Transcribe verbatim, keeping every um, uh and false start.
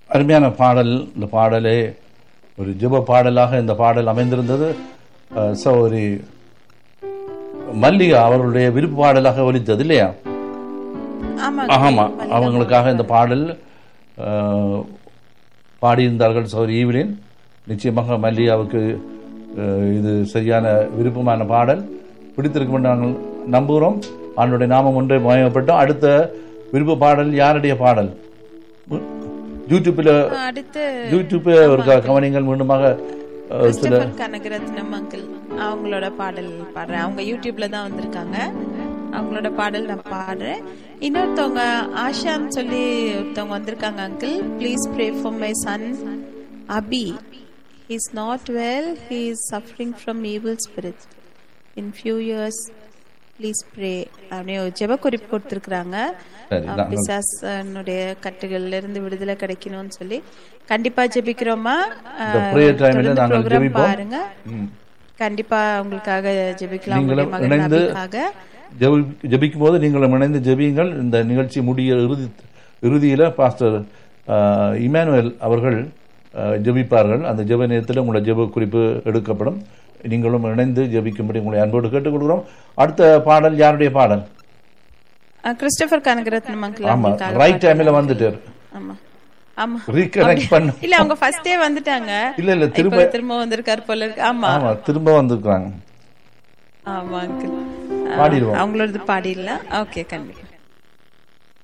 அருமையான பாடல். இந்த பாடலே ஒரு ஜெப பாடலாக இந்த பாடல் அமைந்திருந்தது. சௌரி மல்லிகா அவர்களுடைய விருப்ப பாடலாக ஒலித்தது இல்லையா? ஆமா, அவங்களுக்காக இந்த பாடல் பாடியிருந்தார்கள் சௌரி ஈவிலின். நிச்சயமாக மல்லிகாவுக்கு இது சரியான விருப்பமான பாடல் பிடித்திருக்கும் என்று நாங்கள் நம்புகிறோம். அவனுடைய நாமம் ஒன்றை மயமப்பட்டோம். அடுத்த விருப்ப பாடல் யாருடைய பாடல்? யூடியூப்ல யூடியூப்ல ஒரு கவனிங்கள் மீண்டுமாக கனகரத்னம் அங்கிள் அவங்களோட பாடல் பாடுறேன். அவங்க யூடியூப்ல தான் வந்திருக்காங்க. அவங்களோட பாடல் நான் பாடுறேன். இன்னொருத்தவங்க ஆஷான்னு சொல்லி ஒருத்தவங்க வந்திருக்காங்க. Uncle please pray for my son Abhi. he is not well, he is suffering from evil spirits. in few years please pray. அப்படியே ஜெப குறிப்பு கொடுத்திருக்காங்க. பிசாசனுடைய கட்டுகள்ல இருந்து விடுதலை கிடைக்கணும்னு சொல்லி கண்டிப்பா ஜெபிக்கிறோமா. ப்ரோகிராம் பாருங்க, கண்டிப்பா உங்களுக்காக ஜெபிக்கலாம். ஜெபிக்கும் போது நீங்களும் இணைந்து ஜெபியுங்கள். இந்த நிகழ்ச்சி முடிய இறுதி இறுதியில பாஸ்டர் இமானுவேல் அவர்கள் ஜெபிப்பார்கள். அந்த ஜெப நேரத்தில் உங்களோட ஜெப குறிப்பு எடுக்கப்படும். நீங்களும் இணைந்து ஜெபிக்கும்படி உங்களை அன்போடு கேட்டுக் கொடுக்கிறோம். அடுத்த பாடல் யாருடைய பாடல்? Christopher Kanagaratnam uncle. ஆமா, ரைட் டைம்ல வந்துட்டார். ஆமா ஆமா, ரீகனெக்ட் பண்ண இல்ல, அவங்க ஃபர்ஸ்டே வந்துட்டாங்க. இல்ல இல்ல, திரும்ப திரும்ப வந்திருக்கார் போல இருக்கு. ஆமா ஆமா, திரும்ப வந்திருக்காங்க. ஆமா அங்கிள், பாடிடுவோம். அவங்களோட பாடிடலாம். ஓகே, கண்டிப்பா.